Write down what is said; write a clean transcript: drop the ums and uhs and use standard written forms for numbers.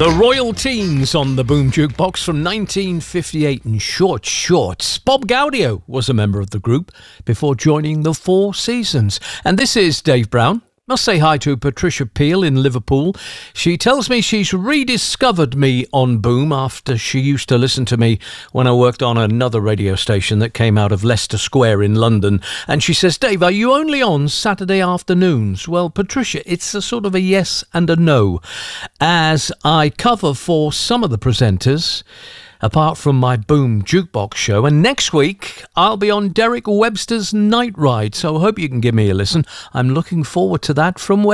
The Royal Teens on the Boom Jukebox from 1958 in short shorts. Bob Gaudio was a member of the group before joining the Four Seasons. And this is Dave Brown. Must say hi to Patricia Peel in Liverpool. She tells me she's rediscovered me on Boom after she used to listen to me when I worked on another radio station that came out of Leicester Square in London. And she says, Dave, are you only on Saturday afternoons? Well, Patricia, it's a sort of a yes and a no, as I cover for some of the presenters, apart from my Boom Jukebox show. And next week, I'll be on Derek Webster's Night Ride, so I hope you can give me a listen. I'm looking forward to that from